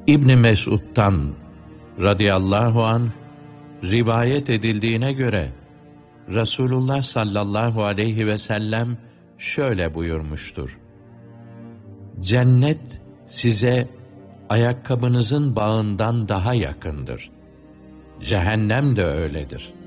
İbn Mesud'dan radıyallahu anh rivayet edildiğine göre Resulullah sallallahu aleyhi ve sellem şöyle buyurmuştur: Cennet size ayakkabınızın bağından daha yakındır. Cehennem de öyledir.